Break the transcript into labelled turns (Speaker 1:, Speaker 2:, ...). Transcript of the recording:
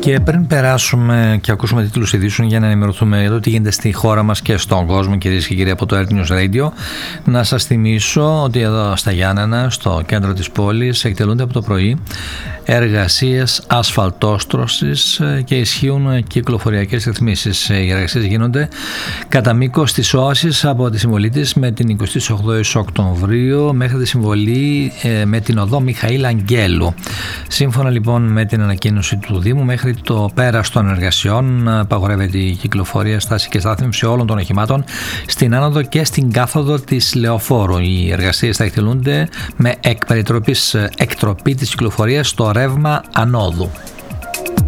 Speaker 1: Και πριν περάσουμε και ακούσουμε τίτλους ειδήσεων για να ενημερωθούμε εδώ τι γίνεται στη χώρα μας και στον κόσμο, κυρίες και κύριοι, από το Earth News Radio, να σας θυμίσω ότι εδώ στα Γιάννενα, στο κέντρο της πόλης, εκτελούνται από το πρωί εργασίες ασφαλτόστρωσης και ισχύουν κυκλοφοριακές ρυθμίσεις. Οι εργασίες γίνονται κατά μήκος της όασης από τη συμβολή της με την 28η Οκτωβρίου μέχρι τη συμβολή με την οδό Μιχαήλ Αγγέλου. Σύμφωνα λοιπόν με την ανακοίνωση του Δήμου, μέχρι το πέρας των εργασιών απαγορεύεται η κυκλοφορία, στάση και στάθμευση όλων των οχημάτων στην άνοδο και στην κάθοδο της Λεωφόρου. Οι εργασίες θα εκτελούνται με εκ περιτροπής εκτροπή της κυκλοφορίας στο ρεύμα ανόδου.